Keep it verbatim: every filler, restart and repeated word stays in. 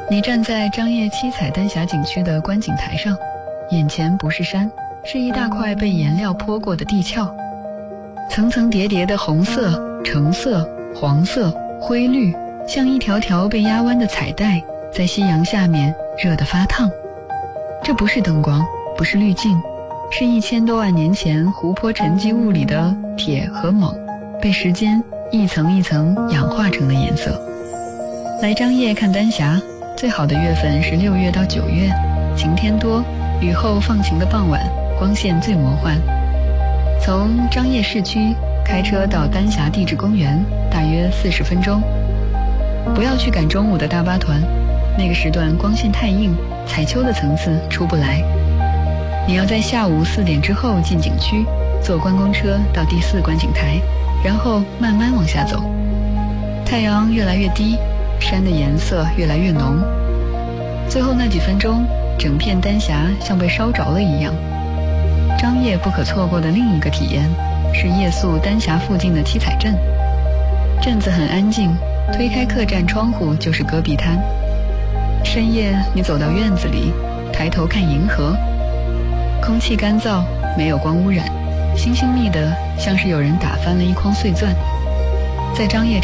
你站在张掖七彩丹霞景区的观景台上，眼前不是山，是一大块被颜料泼过的地壳，层层叠叠的红色、橙色、黄色、灰绿，像一条条被压弯的彩带，在夕阳下面热得发烫。这不是灯光，不是滤镜，是一千多万年前湖泊沉积物里的铁和锰，被时间一层一层氧化成的颜色。来张掖看丹霞，最好的月份是六月到九月，晴天多，雨后放晴的傍晚，光线最魔幻。从张掖市区开车到丹霞地质公园，大约四十分钟。不要去赶中午的大巴团，那个时段光线太硬，彩丘的层次出不来。你要在下午四点之后进景区，坐观光车到第四观景台，然后慢慢往下走。太阳越来越低，山的颜色越来越浓，最后那几分钟，整片丹霞像被烧着了一样。张掖不可错过的另一个体验是夜宿丹霞附近的七彩镇。镇子很安静，推开客栈窗户就是戈壁滩。深夜你走到院子里，抬头看银河，空气干燥，没有光污染，星星密的像是有人打翻了一筐碎钻。在张掖